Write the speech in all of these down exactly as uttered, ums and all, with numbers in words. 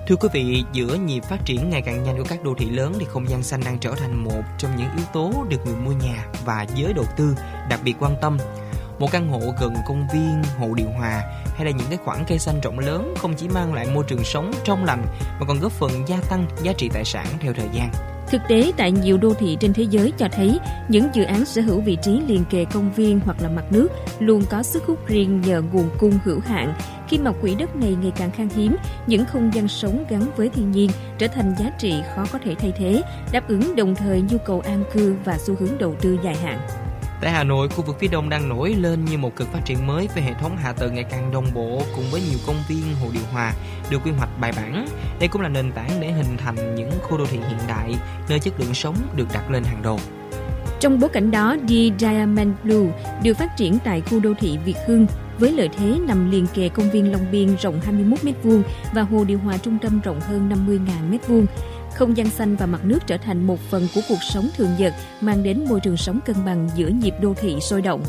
Thưa quý vị, giữa nhịp phát triển ngày càng nhanh của các đô thị lớn thì không gian xanh đang trở thành một trong những yếu tố được người mua nhà và giới đầu tư đặc biệt quan tâm. Một căn hộ gần công viên, hồ điều hòa hay là những cái khoảng cây xanh rộng lớn không chỉ mang lại môi trường sống trong lành mà còn góp phần gia tăng giá trị tài sản theo thời gian. Thực tế, tại nhiều đô thị trên thế giới cho thấy những dự án sở hữu vị trí liền kề công viên hoặc là mặt nước luôn có sức hút riêng nhờ nguồn cung hữu hạn. Khi mà quỹ đất này ngày càng khan hiếm, những không gian sống gắn với thiên nhiên trở thành giá trị khó có thể thay thế, đáp ứng đồng thời nhu cầu an cư và xu hướng đầu tư dài hạn. Tại Hà Nội, khu vực phía Đông đang nổi lên như một cực phát triển mới với hệ thống hạ tầng ngày càng đồng bộ cùng với nhiều công viên, hồ điều hòa được quy hoạch bài bản. Đây cũng là nền tảng để hình thành những khu đô thị hiện đại, nơi chất lượng sống được đặt lên hàng đầu. Trong bối cảnh đó, The Diamond Blue được phát triển tại khu đô thị Việt Hưng với lợi thế nằm liền kề công viên Long Biên rộng hai mươi mốt mét vuông và hồ điều hòa trung tâm rộng hơn năm mươi nghìn mét vuông. Không gian xanh và mặt nước trở thành một phần của cuộc sống thường nhật, mang đến môi trường sống cân bằng giữa nhịp đô thị sôi động.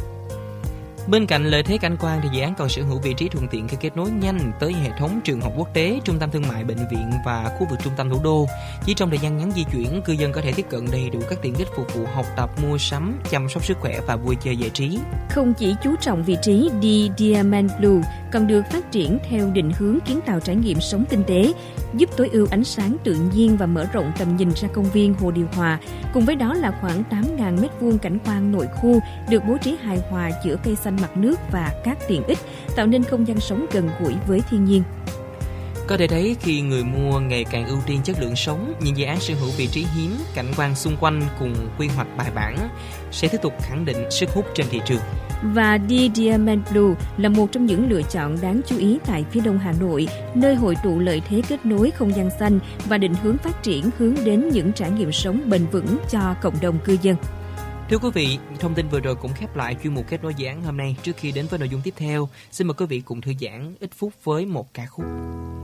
Bên cạnh lợi thế cảnh quan thì dự án còn sở hữu vị trí thuận tiện khi kết nối nhanh tới hệ thống trường học quốc tế, trung tâm thương mại, bệnh viện và khu vực trung tâm thủ đô. Chỉ trong thời gian ngắn di chuyển, cư dân có thể tiếp cận đầy đủ các tiện ích phục vụ học tập, mua sắm, chăm sóc sức khỏe và vui chơi giải trí. Không chỉ chú trọng vị trí, The Diamond Blue còn được phát triển theo định hướng kiến tạo trải nghiệm sống tinh tế, giúp tối ưu ánh sáng tự nhiên và mở rộng tầm nhìn ra công viên, hồ điều hòa. Cùng với đó là khoảng tám nghìn mét vuông cảnh quan nội khu được bố trí hài hòa giữa cây xanh, mặt nước và các tiện ích, tạo nên không gian sống gần gũi với thiên nhiên. Có thể thấy khi người mua ngày càng ưu tiên chất lượng sống, những dự án sở hữu vị trí hiếm, cảnh quan xung quanh cùng quy hoạch bài bản sẽ tiếp tục khẳng định sức hút trên thị trường. Và The Diamond Blue là một trong những lựa chọn đáng chú ý tại phía đông Hà Nội, nơi hội tụ lợi thế kết nối không gian xanh và định hướng phát triển hướng đến những trải nghiệm sống bền vững cho cộng đồng cư dân. Thưa quý vị, thông tin vừa rồi cũng khép lại chuyên mục kết nối dự án hôm nay. Trước khi đến với nội dung tiếp theo, xin mời quý vị cùng thư giãn ít phút với một ca khúc.